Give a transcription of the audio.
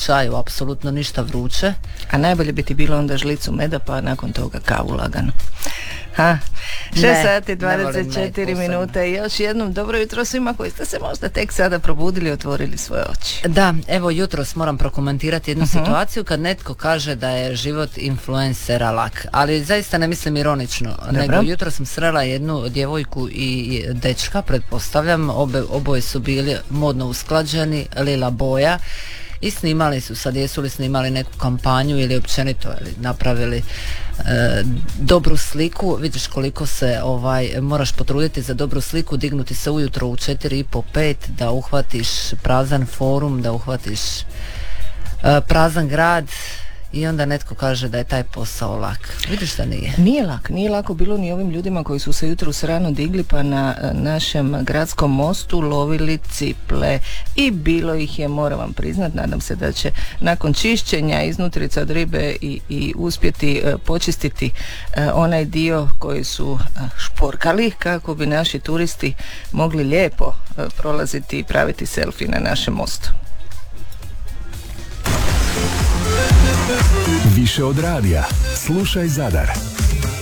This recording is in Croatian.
čaj, apsolutno ništa vruće. A najbolje bi ti bilo onda žlicu meda, pa nakon toga kavu lagano. 6 sati 24 minute i još jednom dobro jutro svima koji ste se možda tek sada probudili i otvorili svoje oči. Da, evo jutros moram prokomentirati jednu situaciju kad netko kaže da je život influencera lak, ali zaista ne mislim ironično. Dobro. Nego jutros sam srela jednu djevojku i dečka, pretpostavljam, oboje su bili modno usklađeni, lila boja, i snimali su, sad jesu li snimali neku kampanju ili općenito napravili dobru sliku. Vidiš koliko se moraš potruditi za dobru sliku, dignuti se ujutro u 4:30, 5 da uhvatiš prazan forum, da uhvatiš prazan grad i onda netko kaže da je taj posao lak. Vidiš da nije? Nije lako bilo ni ovim ljudima koji su se jutros rano digli pa na našem gradskom mostu lovili ciple i bilo ih je, moram vam priznat, nadam se da će nakon čišćenja iznutrica od ribe i uspjeti počistiti onaj dio koji su šporkali kako bi naši turisti mogli lijepo prolaziti i praviti selfie na našem mostu. Više od radija. Slušaj Zadar.